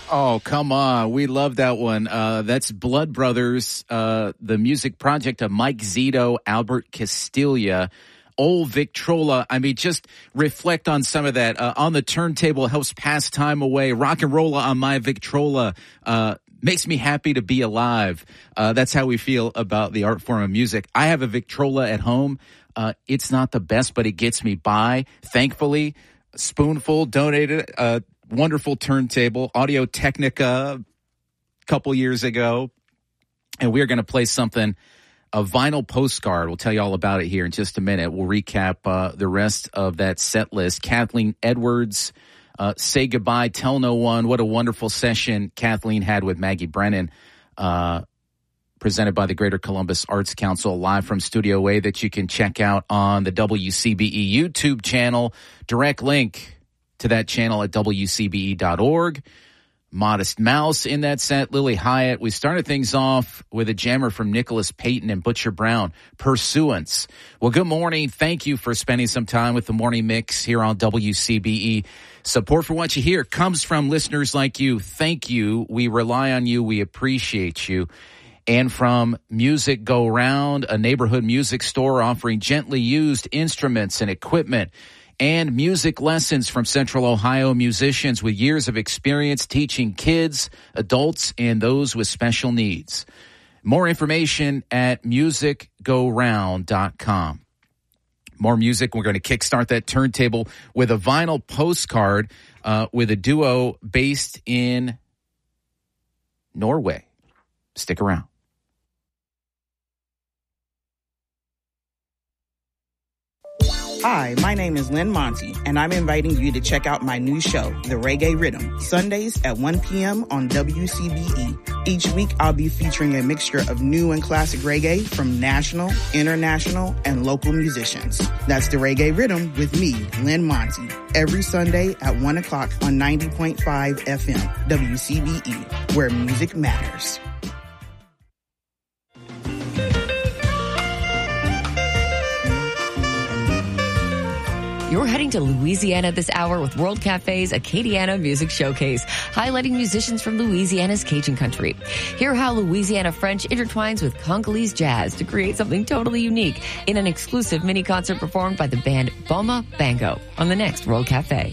Oh, come on. We love that one. That's Blood Brothers, the music project of Mike Zito, Albert Castilla, Old Victrola. I mean, just reflect on some of that. On the turntable helps pass time away. Rock and roll on my Victrola. Makes me happy to be alive. That's how we feel about the art form of music. I have a Victrola at home. It's not the best, but it gets me by. Thankfully, Spoonful donated a wonderful turntable, Audio Technica, a couple years ago. And we're going to play something, a vinyl postcard. We'll tell you all about it here in just a minute. We'll recap the rest of that set list. Kathleen Edwards, Say Goodbye, Tell No One. What a wonderful session Kathleen had with Maggie Brennan, presented by the Greater Columbus Arts Council, live from Studio A, that you can check out on the WCBE YouTube channel. Direct link to that channel at WCBE.org. Modest Mouse in that set, Lily Hyatt. We started things off with a jammer from Nicholas Payton and Butcher Brown, Pursuance. Well, good morning. Thank you for spending some time with the Morning Mix here on WCBE. Support for what you hear comes from listeners like you. Thank you. We rely on you. We appreciate you. And from Music Go Round, a neighborhood music store offering gently used instruments and equipment and music lessons from Central Ohio musicians with years of experience teaching kids, adults, and those with special needs. More information at musicgoround.com. More music. We're going to kickstart that turntable with a vinyl postcard with a duo based in Norway. Stick around. Hi, my name is Lynn Monty, and I'm inviting you to check out my new show, The Reggae Rhythm, Sundays at 1 p.m. on WCBE. Each week, I'll be featuring a mixture of new and classic reggae from national, international, and local musicians. That's The Reggae Rhythm with me, Lynn Monty, every Sunday at 1 o'clock on 90.5 FM, WCBE, where music matters. You're heading to Louisiana this hour with World Cafe's Acadiana Music Showcase, highlighting musicians from Louisiana's Cajun country. Hear how Louisiana French intertwines with Congolese jazz to create something totally unique in an exclusive mini concert performed by the band Boma Bango on the next World Cafe.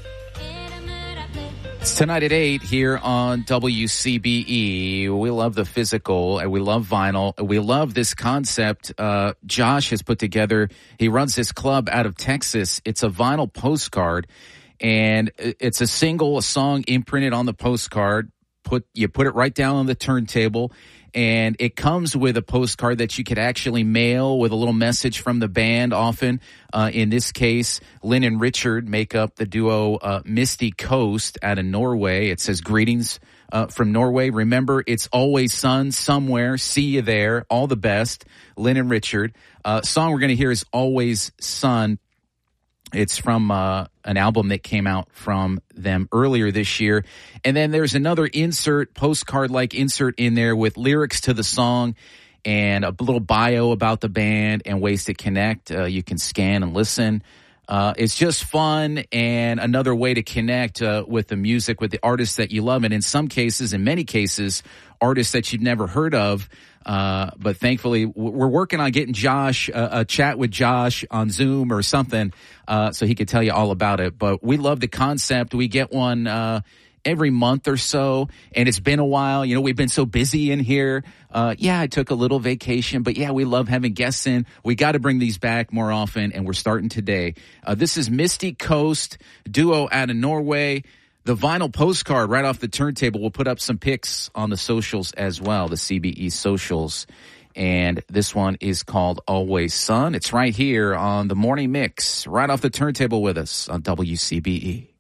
It's tonight at 8 here on WCBE. We love the physical and we love vinyl. We love this concept Josh has put together. He runs this club out of Texas. It's a vinyl postcard, and it's a song imprinted on the postcard. You put it right down on the turntable, and it comes with a postcard that you could actually mail with a little message from the band often. In this case, Lynn and Richard make up the duo Misty Coast out of Norway. It says, greetings from Norway. Remember, it's always sun somewhere. See you there. All the best, Lynn and Richard. Song we're going to hear is Always Sun. It's from an album that came out from them earlier this year. And then there's another postcard-like insert in there with lyrics to the song and a little bio about the band and ways to connect. You can scan and listen. It's just fun and another way to connect with the music, with the artists that you love. And in some cases, in many cases, artists that you've never heard of. But thankfully, we're working on getting Josh, a chat with Josh on Zoom or something, so he could tell you all about it. But we love the concept. We get one every month or so, and it's been a while. You know, we've been so busy in here. I took a little vacation, but we love having guests in. We got to bring these back more often, and we're starting today. This is Misty Coast, duo out of Norway. The vinyl postcard right off the turntable. We'll put up some pics on the socials as well, the CBE socials. And this one is called Always Sun. It's right here on the Morning Mix, right off the turntable with us on WCBE.